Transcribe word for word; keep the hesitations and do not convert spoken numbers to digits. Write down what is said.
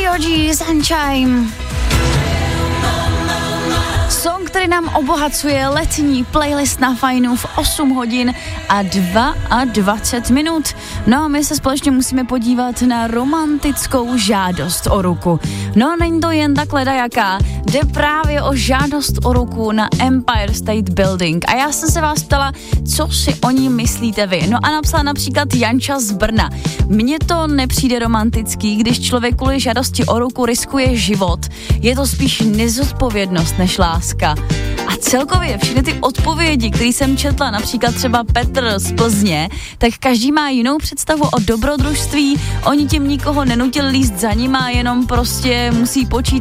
Georgie, Sunshine. Song, který nám obohacuje letní playlist na Fajnu v osm hodin a dvacet dva minut. No a my se společně musíme podívat na romantickou žádost o ruku. No není to jen tak ledajaká, jde právě o žádost o ruku na Empire State Building. A já jsem se vás ptala, co si o ní myslíte vy. No a napsala například Janča z Brna. Mně to nepřijde romantický, když člověk kvůli žádosti o ruku riskuje život. Je to spíš nezodpovědnost než láska. A celkově všechny ty odpovědi, které jsem četla, například třeba Petr z Plzně, tak každý má jinou představu o dobrodružství, oni tím nikoho nenutili líst za nima, jenom prostě musí počítat